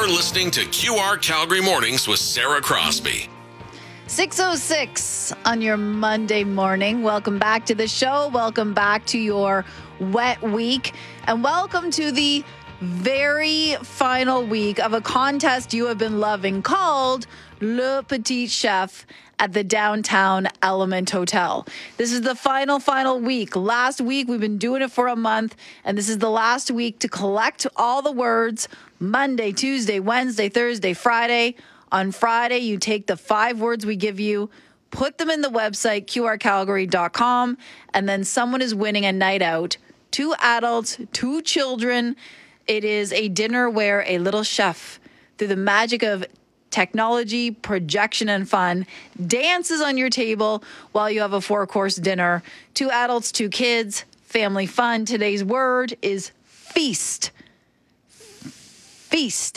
You're listening to QR Calgary Mornings with Sarah Crosby. 6:06 on your Monday morning. Welcome back to the show. Welcome back to your wet week. And welcome to the very final week of a contest you have been loving called Le Petit Chef at the Downtown Element Hotel. This is the final week. Last week, we've been doing it for a month, and this is the last week to collect all the words Monday, Tuesday, Wednesday, Thursday, Friday. On Friday, you take the 5 words we give you, put them in the website, qrcalgary.com, and then someone is winning a night out. 2 adults, 2 children. It is a dinner where a little chef, through the magic of technology, projection, and fun, dances on your table while you have a 4-course dinner. 2 adults, 2 kids, family fun. Today's word is feast. Feast.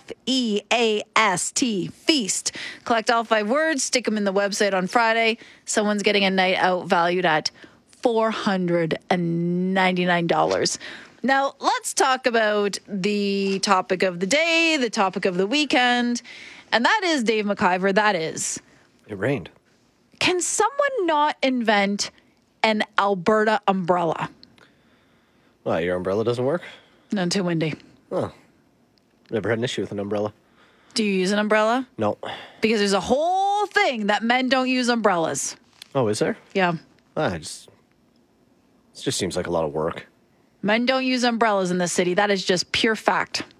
Feast. Feast. Collect all 5 words, stick them in the website on Friday. Someone's getting a night out valued at $499. Now, let's talk about the topic of the day, the topic of the weekend, and that is, Dave McIver, that is... It rained. Can someone not invent an Alberta umbrella? Well, your umbrella doesn't work? None too windy. Oh. Never had an issue with an umbrella. Do you use an umbrella? No. Because there's a whole thing that men don't use umbrellas. Oh, is there? Yeah. It just seems like a lot of work. Men don't use umbrellas in the city. That is just pure fact.